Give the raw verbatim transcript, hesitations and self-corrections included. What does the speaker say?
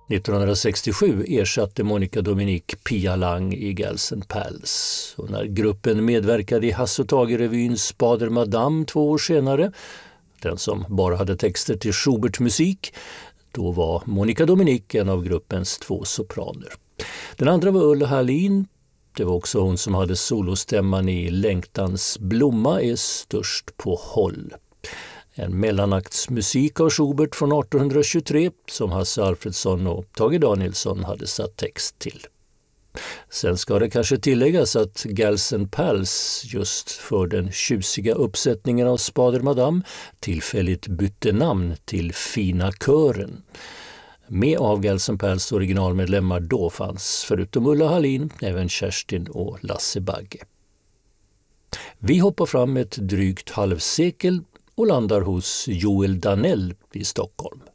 nittonhundrasextiosju ersatte Monica Dominique Pia Lang i Gals and Pals. Och när gruppen medverkade i Hasse och Tage-revyn Spader Madame två år senare, den som bara hade texter till Schubert-musik, då var Monica Dominique en av gruppens två sopraner. Den andra var Ulla Hallin. Det var också hon som hade solostämman i Längtans blomma är störst på håll. En mellanaktsmusik av Schubert från artonhundratjugotre som Hasse Alfredson och Tage Danielsson hade satt text till. Sen ska det kanske tilläggas att Gals and Pals just för den tjusiga uppsättningen av Spader Madame tillfälligt bytte namn till Fina kören. Med av Gals and Pals originalmedlemmar då fanns förutom Ulla Hallin även Kerstin och Lasse Bagge. Vi hoppar fram ett drygt halvsekel och landar hos Joel Danell i Stockholm.